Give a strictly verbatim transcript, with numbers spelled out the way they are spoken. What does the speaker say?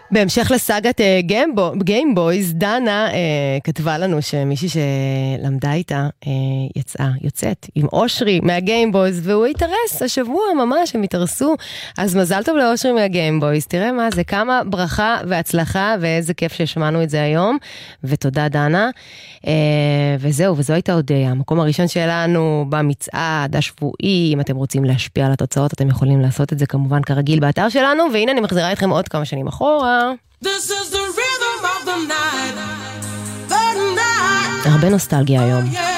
בהמשך לסאגת גיימבויז, דנה כתבה לנו שמישהי שלמדה איתה יצאה, יוצאת עם אושרי מהגיימבויז, והוא התארס השבוע ממש, הם התארסו. אז מזל טוב לאושרי מהגיימבויז, תראה מה זה, כמה ברכה והצלחה, ואיזה כיף ששמענו את זה היום, ותודה דנה. וזהו, וזו הייתה עוד המקום הראשון שלנו במצעד השבועי. אם אתם רוצים להשפיע על התוצאות, אתם יכולים לעשות את זה כמובן כרגיל באתר שלנו, והנה אני מחזירה אתכם עוד כמה שנים אחורה. This is the rhythm of the night, the night. הרבה נוסטלגיה היום.